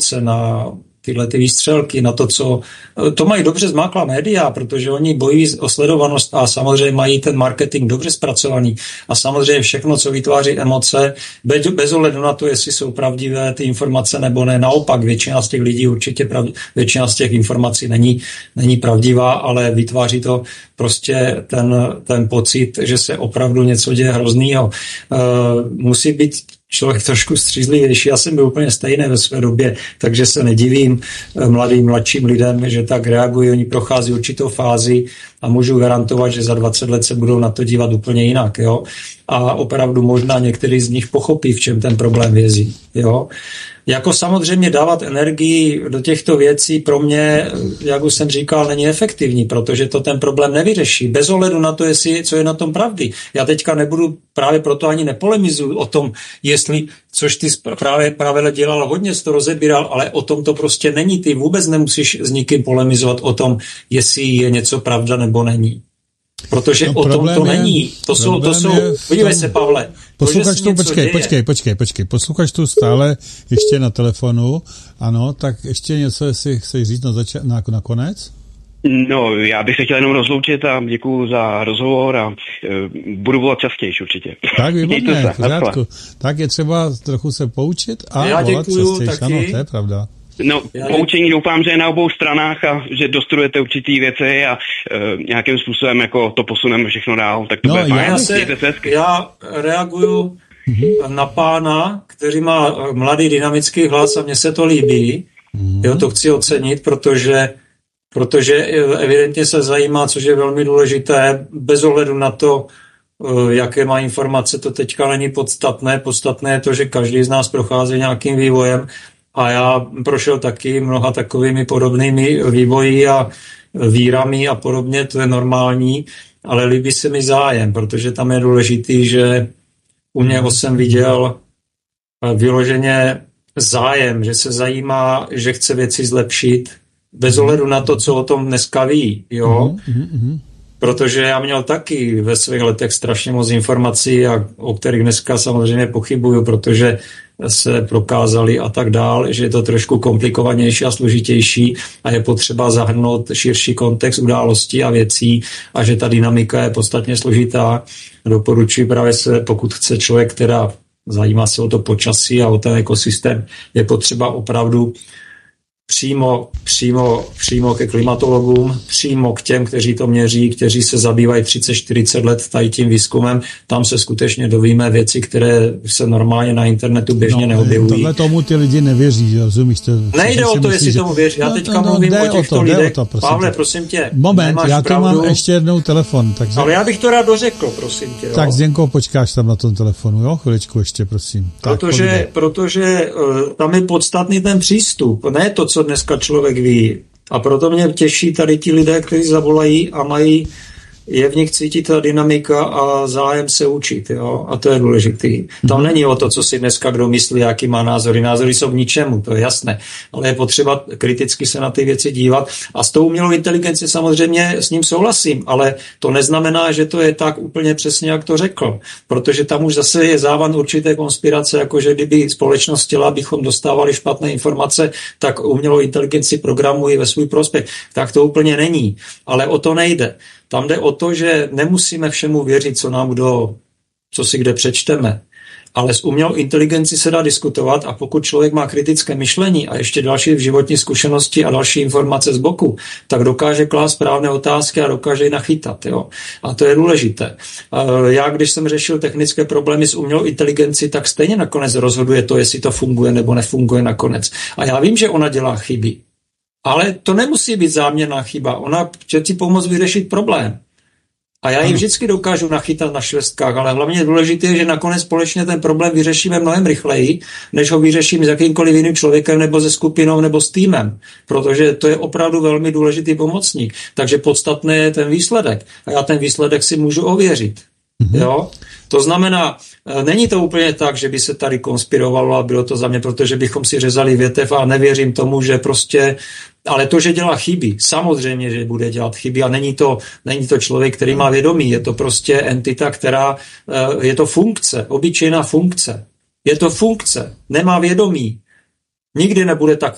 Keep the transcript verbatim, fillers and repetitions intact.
informace, na tyhle ty výstřelky, na to, co... To mají dobře zmáklá média, protože oni bojí o sledovanost a samozřejmě mají ten marketing dobře zpracovaný. A samozřejmě všechno, co vytváří emoce, bez, bez ohledu na to, jestli jsou pravdivé ty informace nebo ne. Naopak, většina z těch lidí určitě, prav, většina z těch informací není, není pravdivá, ale vytváří to prostě ten, ten pocit, že se opravdu něco děje hroznýho. E, musí být člověk trošku střízlivější. Já jsem byl úplně stejný ve své době, takže se nedivím mladým, mladším lidem, že tak reagují. Oni prochází určitou fázi a můžu garantovat, že za dvacet let se budou na to dívat úplně jinak. Jo? A opravdu možná některý z nich pochopí, v čem ten problém vězí. Jo? Jako samozřejmě dávat energii do těchto věcí pro mě, jak už jsem říkal, není efektivní, protože to ten problém nevyřeší. Bez ohledu na to, jestli, co je na tom pravdy. Já teďka nebudu, právě proto ani nepolemizuju o tom, jestli, což ty právě právě dělal hodně, jsi to rozebíral, ale o tom to prostě není. Ty vůbec nemusíš s nikým polemizovat o tom, jestli je něco pravda nebo není. Protože no, o tom to je, není. To jsou, to jsou, podívej se, Pavle. Posluchač tu, počkej, děje. počkej, počkej, počkej. Posluchač tu stále ještě na telefonu. Ano, tak ještě něco, jestli chceš říct na, zača- na, na konec? No, já bych se chtěl jenom rozloučit a děkuju za rozhovor a uh, budu volat častěji určitě. Tak, výborně, v pořádku. Tak je třeba trochu se poučit a já volat častěji. Ano, to je pravda. No, poučení doufám, že je na obou stranách a že dostudujete určitý věci a uh, nějakým způsobem jako to posuneme všechno dál, tak to no, bude fajn. Já, se, já reaguju mm-hmm. na pána, který má mladý dynamický hlas a mně se to líbí. Mm-hmm. Jo, to chci ocenit, protože, protože evidentně se zajímá, což je velmi důležité, bez ohledu na to, jaké má informace, to teďka není podstatné. Podstatné je to, že každý z nás prochází nějakým vývojem. A já prošel taky mnoha takovými podobnými vývoji a vírami a podobně, to je normální, ale líbí se mi zájem, protože tam je důležitý, že u něho jsem viděl vyloženě zájem, že se zajímá, že chce věci zlepšit, bez ohledu na to, co o tom dneska ví, jo. Mm-hmm. Protože já měl taky ve svých letech strašně moc informací, a o kterých dneska samozřejmě pochybuju, protože se prokázali a tak dál, že je to trošku komplikovanější a složitější a je potřeba zahrnout širší kontext událostí a věcí a že ta dynamika je podstatně složitá. Doporučuji právě se, pokud chce člověk, která zajímá se o to počasí a o ten ekosystém, je potřeba opravdu Přímo, přímo, přímo ke klimatologům, přímo k těm, kteří to měří, kteří se zabývají třicet čtyřicet let tady tím výzkumem. Tam se skutečně dovíme věci, které se normálně na internetu běžně no, neobjevují. Tohle tomu ty lidi nevěří, rozumíš? To, Nejde o to, myslí, jestli že... tomu věří. Já teďka no, no, mluvím o těchto o to, lidech. O to, prosím Pavle, prosím tě. Moment, já tu mám ještě jednou telefon. Takže... Ale já bych to rád dořekl, prosím tě. Jo? Tak Zdenko, počkáš tam na tom telefonu, jo? Chviličku ještě, prosím. Protože, tak, protože uh, tam je podstatný ten přístup, ne to, co dneska člověk ví. A proto mě těší tady ti lidé, kteří zavolají a mají, je v nich cítit ta dynamika a zájem se učit. Jo? A to je důležitý. Tam není o to, co si dneska kdo myslí, jaký má názory. Názory jsou k ničemu, to je jasné. Ale je potřeba kriticky se na ty věci dívat. A s tou umělou inteligencí samozřejmě s ním souhlasím, ale to neznamená, že to je tak úplně přesně, jak to řekl. Protože tam už zase je závan určité konspirace, jakože kdyby společnost chtěla, abychom dostávali špatné informace, tak umělou inteligenci programují ve svůj prospěch. Tak to úplně není. Ale o to nejde. Tam jde o to, že nemusíme všemu věřit, co nám kdo, co si kde přečteme. Ale s umělou inteligencí se dá diskutovat a pokud člověk má kritické myšlení a ještě další životní zkušenosti a další informace z boku, tak dokáže klást správné otázky a dokáže je nachytat. Jo? A to je důležité. Já, když jsem řešil technické problémy s umělou inteligencí, tak stejně nakonec rozhoduje to, jestli to funguje nebo nefunguje nakonec. A já vím, že ona dělá chyby. Ale to nemusí být záměrná chyba. Ona chce ti pomoct vyřešit problém. A já ji vždycky dokážu nachytat na švestkách, ale hlavně důležité je, že nakonec společně ten problém vyřešíme mnohem rychleji, než ho vyřeším s jakýmkoliv jiným člověkem nebo se skupinou nebo s týmem. Protože to je opravdu velmi důležitý pomocník. Takže podstatné je ten výsledek. A já ten výsledek si můžu ověřit. Mm-hmm. Jo? To znamená, není to úplně tak, že by se tady konspirovalo a bylo to za mě, protože bychom si řezali větev a nevěřím tomu, že prostě, ale to, že dělá chyby, samozřejmě, že bude dělat chyby a není to, není to člověk, který má vědomí, je to prostě entita, která, je to funkce, obyčejná funkce. Je to funkce, nemá vědomí. Nikdy nebude tak